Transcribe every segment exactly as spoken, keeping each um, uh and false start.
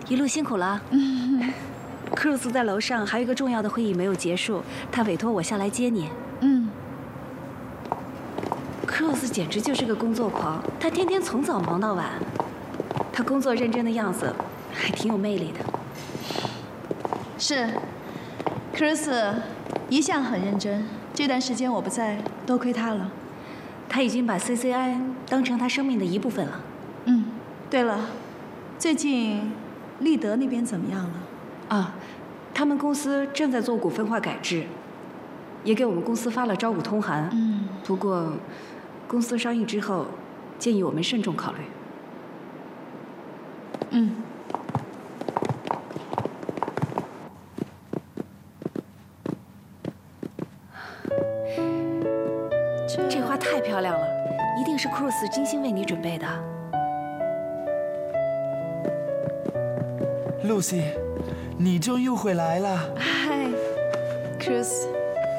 一路辛苦了。嗯，克鲁斯在楼上还有一个重要的会议没有结束，他委托我下来接你。 嗯。 克鲁斯简直就是个工作狂，他天天从早忙到晚。他工作认真的样子，还挺有魅力的。 是，克鲁斯一向很认真。这段时间我不在，多亏他了。 他已经把 C C I 当成他生命的一部分了。 嗯，对了，最近立德那边怎么样了？ 啊，他们公司正在做股份化改制，也给我们公司发了招股通函。 嗯， 不过公司商议之后，建议我们慎重考虑。 嗯。 这花太漂亮了，一定是 Cruz 精心为你准备的。 Lucy， 你终于又回来了。 嗨 ，Cruz，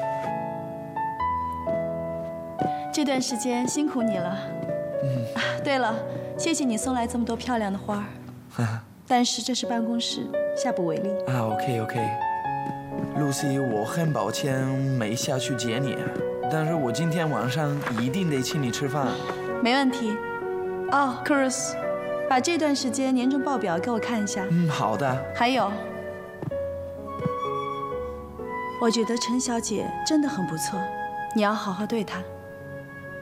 这段时间辛苦你了。嗯。啊，对了，谢谢你送来这么多漂亮的花儿。啊。但是这是办公室，下不为例。 啊 ，OK OK。Lucy， 我很抱歉没下去接你。但是我今天晚上一定得请你吃饭。 没问题。哦 ，Cruz， 把这段时间年终报表给我看一下。 嗯，好的。 还有，我觉得陈小姐真的很不错，你要好好对她。